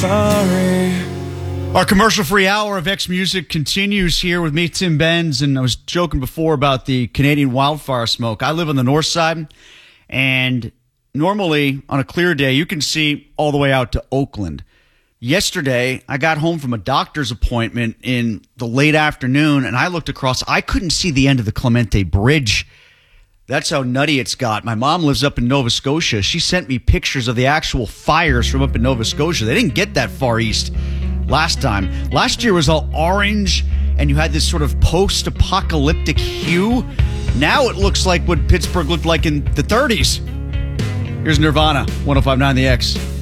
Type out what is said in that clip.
Sorry. Our commercial-free hour of X Music continues here with me, Tim Benz, and I was joking before about the Canadian wildfire smoke. I live on the north side, and normally on a clear day, you can see all the way out to Oakland. Yesterday, I got home from a doctor's appointment in the late afternoon, and I looked across. I couldn't see the end of the Clemente Bridge. That's how nutty it's got. My mom lives up in Nova Scotia. She sent me pictures of the actual fires from up in Nova Scotia. They didn't get that far east last time. Last year was all orange, and you had this sort of post-apocalyptic hue. Now it looks like what Pittsburgh looked like in the 30s. Here's Nirvana, 105.9 The X.